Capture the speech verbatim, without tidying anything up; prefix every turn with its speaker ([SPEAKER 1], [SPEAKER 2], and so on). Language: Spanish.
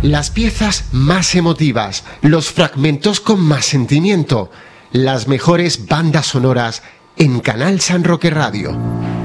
[SPEAKER 1] Las piezas más emotivas, los fragmentos con más sentimiento, las mejores bandas sonoras en Canal San Roque Radio.